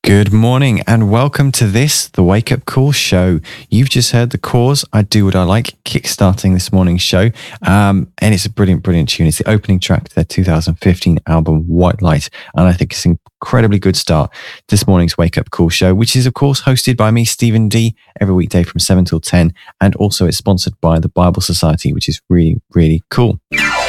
Good morning and welcome to the Wake Up Call show. You've just heard The Cause, I Do What I Like, kickstarting this morning's show. And it's a brilliant tune. It's the opening track to their 2015 album, White Light. And I think it's an incredibly good start to this morning's Wake Up Call show, which is, of course, hosted by me, Stephen D, every weekday from 7 till 10. And also it's sponsored by the Bible Society, which is really, really cool.